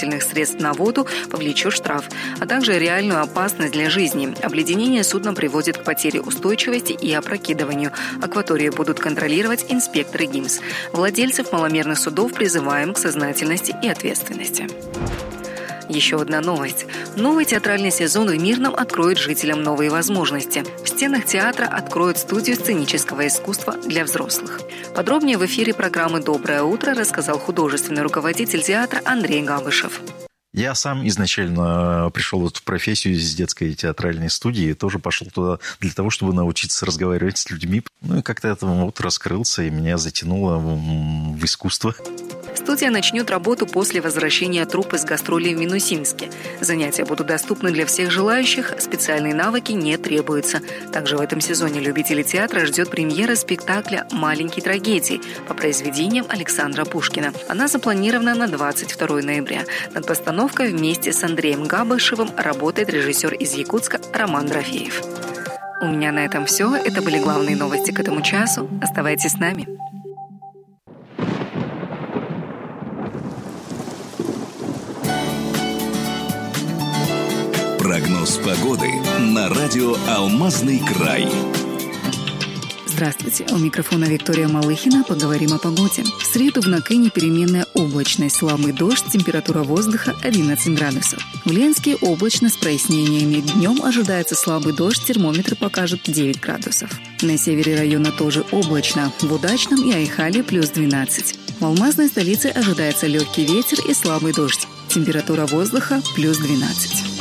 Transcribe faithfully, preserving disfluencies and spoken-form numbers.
спасательных средств на воду повлечет штраф, а также реальную опасность для жизни. Обледенение судна приводит к потере устойчивости и опрокидыванию. Акватории будут контролировать инспекторы ГИМС. Владельцев маломерных судов призываем к сознательности и ответственности. Еще одна новость. Новый театральный сезон в Мирном откроет жителям новые возможности. В стенах театра откроют студию сценического искусства для взрослых. Подробнее в эфире программы «Доброе утро» рассказал художественный руководитель театра Андрей Габышев. Я сам изначально пришел вот в профессию из детской театральной студии и тоже пошел туда для того, чтобы научиться разговаривать с людьми. Ну и как-то это вот раскрылся, и меня затянуло в искусство. Студия начнет работу после возвращения труппы с гастролей в Минусинске. Занятия будут доступны для всех желающих, специальные навыки не требуются. Также в этом сезоне любителей театра ждет премьера спектакля «Маленькие трагедии» по произведениям Александра Пушкина. Она запланирована на двадцать второго ноября. Над постановкой вместе с Андреем Габышевым работает режиссер из Якутска Роман Дорофеев. У меня на этом все. Это были главные новости к этому часу. Оставайтесь с нами. Прогноз погоды на радио «Алмазный край». Здравствуйте, у микрофона Виктория Малыхина. Поговорим о погоде. В среду в Накыне переменная облачность, слабый дождь, температура воздуха одиннадцать градусов. В Ленске облачно с прояснениями. Днем ожидается слабый дождь, термометр покажет девять градусов. На севере района тоже облачно. В Удачном и Айхале плюс двенадцать. В алмазной столице ожидается легкий ветер и слабый дождь. Температура воздуха плюс двенадцать.